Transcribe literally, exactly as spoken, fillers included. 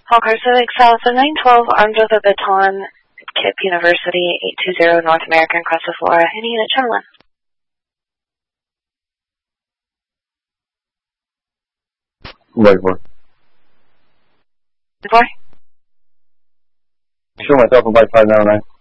Hawker Civic South of nine twelve, armed with a baton, K I P University, eight two zero North American, across the floor. Any unit, channel one. Right, four. Four? Show myself on bike five nine nine.